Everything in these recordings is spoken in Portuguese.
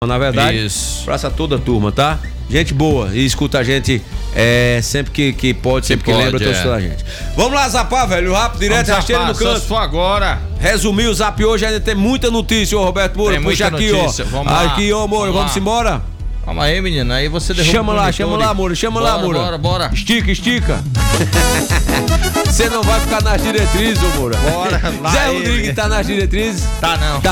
Na verdade, Isso. abraço a toda a turma, tá? Gente boa e escuta a gente sempre que pode, sempre que lembra, escuta a gente. Vamos lá, zapar, velho, rápido, direto, rasteiro no canto. Só agora. Resumir o zap hoje, ainda tem muita notícia, ô Roberto Moura. Puxa aqui, notícia. ó. Vamos lá. Aqui, ó, Moura, vamos embora? Calma aí, menina, aí você derruba chama lá, Moura, Moura. Bora. Estica. Você não vai ficar nas diretrizes, ô Moura. Bora lá. Zé Rodrigues tá nas diretrizes? Tá não.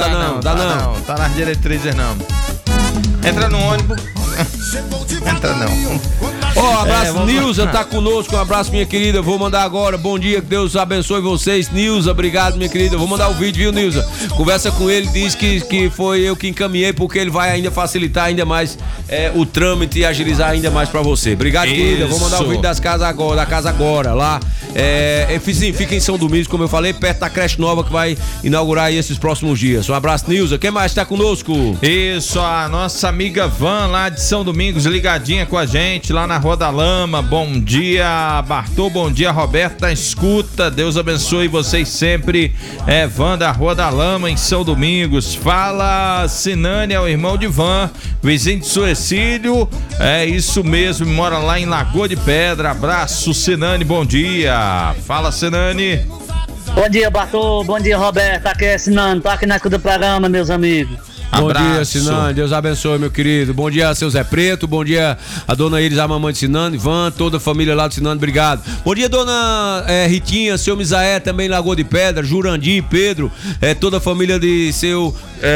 Tá nas diretrizes não. Entra no ônibus. Entra não. Ó, abraço, Nilza tá conosco, um abraço, minha querida, vou mandar agora, bom dia, que Deus abençoe vocês, Nilza, obrigado, minha querida, vou mandar o vídeo, viu, Nilza? Conversa com ele, diz que foi eu que encaminhei, porque ele vai ainda facilitar ainda mais o trâmite e agilizar ainda mais pra você. Obrigado, querida, vou mandar o vídeo da casa agora, lá, fica em São Domingos, como eu falei, perto da creche nova que vai inaugurar aí esses próximos dias. Um abraço, Nilza, quem mais tá conosco? Isso, a nossa amiga Van lá de São Domingos, ligadinha com a gente lá na Rua da Lama. Bom dia, Bartô, bom dia, Roberto, da escuta, Deus abençoe vocês sempre. Van da Rua da Lama em São Domingos. Fala, Sinane, é o irmão de Van, vizinho de Suecílio, é isso mesmo, mora lá em Lagoa de Pedra. Abraço, Sinane, bom dia. Fala, Sinane. Bom dia, Bartô, bom dia, Roberto, aqui é Sinane, tô aqui na escuta do programa, meus amigos. Bom dia, Sinane, Deus abençoe, meu querido. Bom dia, seu Zé Preto, bom dia a dona Iris, a mamãe de Sinane, Ivan, toda a família lá do Sinane, obrigado. Bom dia, dona Ritinha, seu Misaé, também Lagoa de Pedra, Jurandir, Pedro, toda a família de seu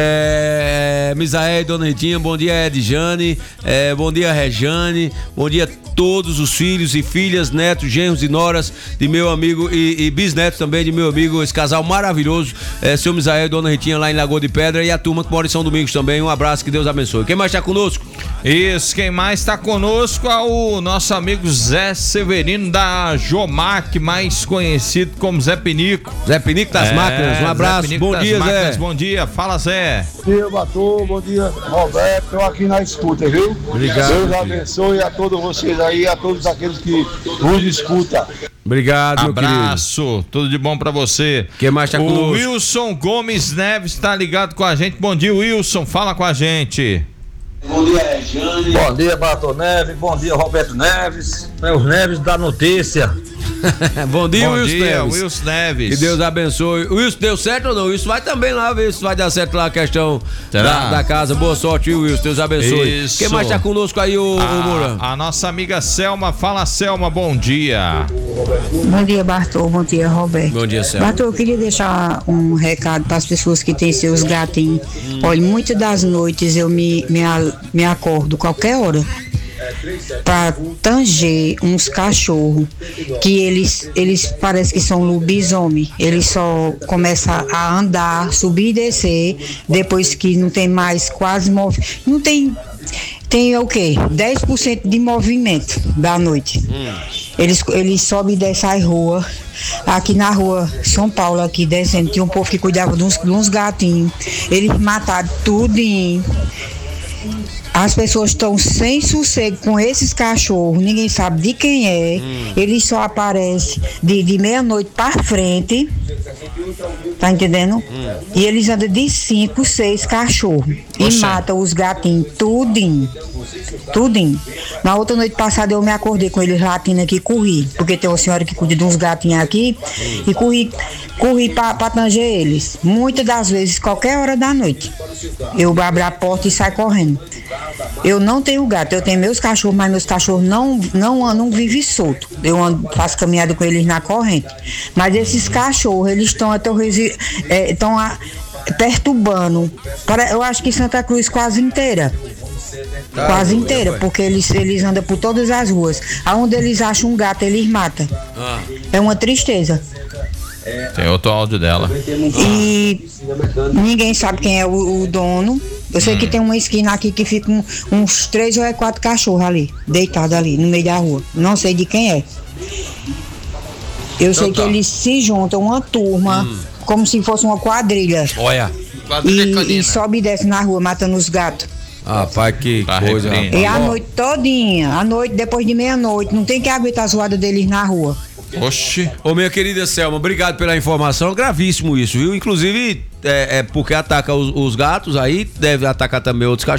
Misaé e dona Ritinha, bom dia, Edjane, bom dia, Rejane, bom dia a todos os filhos e filhas, netos, genros e noras de meu amigo e bisnetos também de meu amigo, esse casal maravilhoso, seu Misaé e dona Ritinha lá em Lagoa de Pedra e a turma que mora em São Domingos também, um abraço, que Deus abençoe. Quem mais está conosco? Isso, quem mais está conosco é o nosso amigo Zé Severino da Jomac, mais conhecido como Zé Pinico. Zé Pinico das máquinas, um abraço, bom dia, Zé. Bom dia, fala, Zé. Bom dia, Batô, bom dia, Roberto, estou aqui na escuta, viu? Obrigado. Deus abençoe a todos vocês aí, a todos aqueles que nos escutam. Obrigado, meu querido. Abraço, tudo de bom pra você. Quem mais tá conosco? O Wilson Gomes Neves tá ligado com a gente. Bom dia, Wilson, fala com a gente. Bom dia, Jane. Bom dia, Bartô Neves. Bom dia, Roberto Neves. É os Neves da notícia. Bom dia, Wilson Neves. Que Deus abençoe. Wilson, deu certo ou não? Wilson vai também lá ver se vai dar certo lá a questão da casa. Boa sorte, Wilson. Deus abençoe. Isso. Quem mais tá conosco aí, ô Moura? A nossa amiga Selma. Fala, Selma, bom dia. Bom dia, Bartô. Bom dia, Roberto. Bom dia, Selma. Bartô, eu queria deixar um recado para as pessoas que têm seus gatinhos. Olha, muitas das noites eu me acordo qualquer hora para tanger uns cachorros que eles parecem que são lobisomem. Eles só começam a andar, subir e descer depois que não tem mais quase movimento. Não tem o quê? 10% de movimento da noite. Eles sobem e descem a rua. Aqui na rua São Paulo, aqui descendo, tinha um povo que cuidava de uns gatinhos. Eles mataram tudinho. As pessoas estão sem sossego com esses cachorros, ninguém sabe de quem é. Eles só aparecem de meia-noite para frente. Tá entendendo? E eles andam de 5, 6 cachorros. E matam os gatinhos, tudinho. Na outra noite passada eu me acordei com eles latindo aqui e corri. Porque tem uma senhora que cuida de uns gatinhos aqui. E corri pra tanger eles. Muitas das vezes, qualquer hora da noite. Eu abro a porta e saio correndo. Eu não tenho gato, eu tenho meus cachorros, mas meus cachorros não vivem solto. Eu faço caminhada com eles na corrente. Mas esses cachorros, eles estão perturbando. Eu acho que Santa Cruz quase inteira. Quase inteira, porque eles andam por todas as ruas. Aonde eles acham um gato, eles matam. É uma tristeza. Tem outro áudio dela. E ninguém sabe quem é o dono. Eu sei que tem uma esquina aqui que fica uns 3 ou 4 cachorros ali, deitados ali, no meio da rua. Não sei de quem é. Eu sei que eles se juntam, uma turma, como se fosse uma quadrilha. Olha. E sobe e desce na rua, matando os gatos. Rapaz, que coisa. E a noite todinha, depois de meia-noite, não tem que aguentar a zoada deles na rua. Oxi. Ô, minha querida Selma, obrigado pela informação. Gravíssimo isso, viu? Inclusive, porque ataca os gatos, aí deve atacar também outros cachorros.